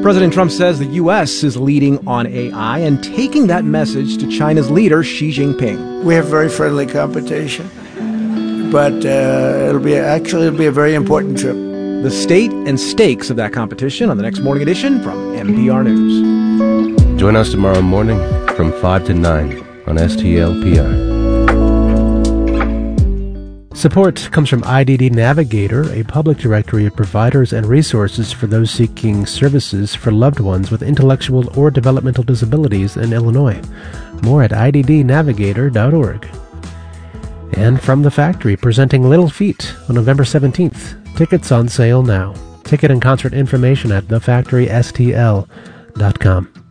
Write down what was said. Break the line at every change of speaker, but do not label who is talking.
President Trump says the U.S. is leading on AI and taking that message to China's leader, Xi Jinping.
We have very friendly competition, but it'll be a very important trip.
The state and stakes of that competition on the next Morning Edition from NPR News.
Join us tomorrow morning from 5 to 9 on STLPR.
Support comes from IDD Navigator, a public directory of providers and resources for those seeking services for loved ones with intellectual or developmental disabilities in Illinois. More at iddnavigator.org. And from The Factory, presenting Little Feat on November 17th. Tickets on sale now. Ticket and concert information at thefactorystl.com.